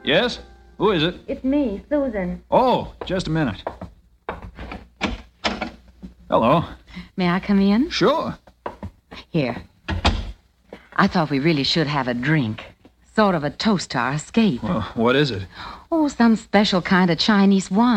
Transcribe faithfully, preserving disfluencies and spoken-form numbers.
Yes? Who is it? It's me, Susan. Oh, just a minute. Hello. May I come in? Sure. Here. I thought we really should have a drink. Sort of a toast to our escape. Well, what is it? Oh, some special kind of Chinese wine.